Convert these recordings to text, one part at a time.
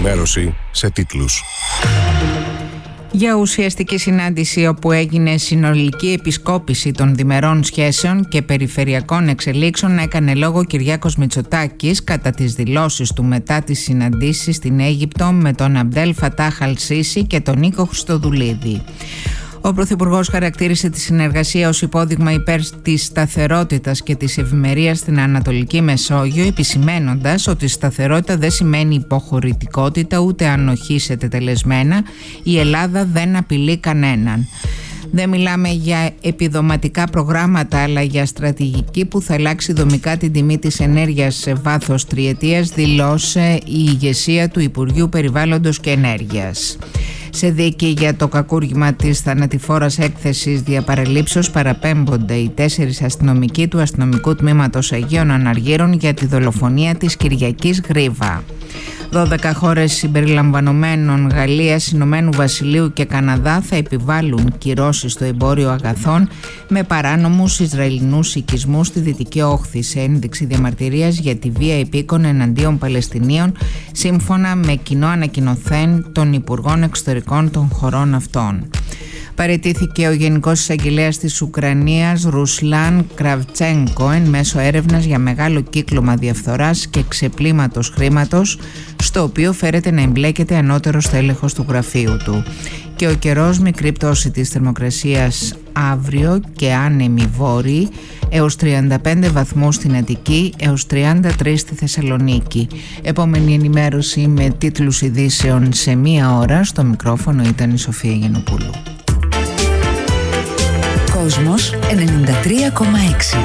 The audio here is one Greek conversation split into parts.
Ενημέρωση σε τίτλους. Για ουσιαστική συνάντηση όπου έγινε συνολική επισκόπηση των διμερών σχέσεων και περιφερειακών εξελίξεων έκανε λόγο ο Κυριάκος Μητσοτάκης κατά τις δηλώσεις του μετά τις συναντήσεις στην Αίγυπτο με τον Αμπτέλ Φατάχ Αλ-Σίσι και τον Νίκο Χριστοδουλίδη. Ο Πρωθυπουργός χαρακτήρισε τη συνεργασία ως υπόδειγμα υπέρ της σταθερότητας και της ευημερίας στην Ανατολική Μεσόγειο, επισημένοντας ότι η σταθερότητα δεν σημαίνει υποχωρητικότητα ούτε ανοχή σε τετελεσμένα. Η Ελλάδα δεν απειλεί κανέναν. Δεν μιλάμε για επιδοματικά προγράμματα, αλλά για στρατηγική που θα αλλάξει δομικά την τιμή της ενέργειας σε βάθος τριετίας, δηλώσε η ηγεσία του Υπουργείου Περιβάλλοντος και Ενέργειας. Σε δίκη για το κακούργημα της θανατηφόρας έκθεσης διαπαραλήψεως παραπέμπονται οι 4 αστυνομικοί του αστυνομικού τμήματος Αγίων Αναργύρων για τη δολοφονία της Κυριακής Γρίβα. 12 χώρες συμπεριλαμβανομένων Γαλλίας, Ηνωμένου Βασιλείου και Καναδά θα επιβάλλουν κυρώσεις στο εμπόριο αγαθών με παράνομους Ισραηλινούς οικισμούς στη Δυτική Όχθη σε ένδειξη διαμαρτυρίας για τη βία επίκων εναντίον Παλαιστινίων, σύμφωνα με κοινό ανακοινωθέν των Υπουργών Εξωτερικών των χωρών αυτών. Παραιτήθηκε ο Γενικός Εισαγγελέας της Ουκρανίας Ρουσλάν Κραβτσένκο εν μέσω έρευνας για μεγάλο κύκλωμα διαφθοράς και ξεπλήματος χρήματος, στο οποίο φέρεται να εμπλέκεται ανώτερος τέλεχος του γραφείου του. Και ο καιρός, μικρή πτώση της θερμοκρασίας αύριο και άνεμοι βόρειοι έως 35 βαθμούς στην Αττική, έως 33 στη Θεσσαλονίκη. Επόμενη ενημέρωση με τίτλους ειδήσεων σε 1 ώρα. Στο μικρόφωνο ήταν η Σοφία Γενοπούλου. Κόσμος 93,6.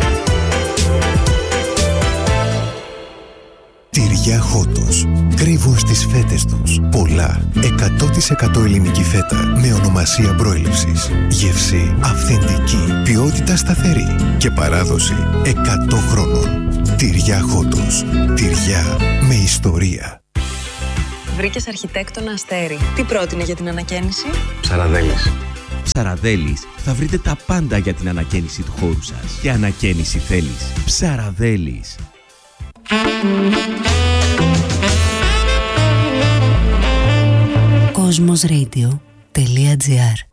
Τυριά Χότος. Κρύβουν στις φέτες τους πολλά 100% ελληνική φέτα με ονομασία προέλευσης. Γεύση αυθεντική, ποιότητα σταθερή και παράδοση 100 χρόνων. Τυριά Χότος. Τυριά με ιστορία. Βρήκες αρχιτέκτονα Αστέρι. Τι πρότεινε για την ανακαίνιση? Ψαραδέλης. Ψαραδέλης, θα βρείτε τα πάντα για την ανακαίνιση του χώρου σας. Και ανακαίνιση θέλεις? Ψαραδέλης. Cosmosradio.gr